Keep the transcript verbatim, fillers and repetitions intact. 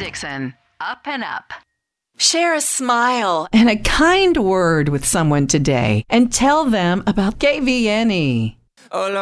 Dixon, up and up. Share a smile and a kind word with someone today and tell them about K V N E.